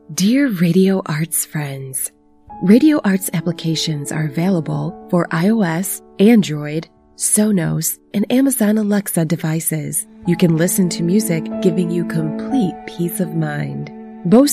Dear Radio Arts friends, Radio Arts applications are available for iOS, Android, Sonos, and Amazon Alexa devices. You can listen to music, giving you complete peace of mind. Bose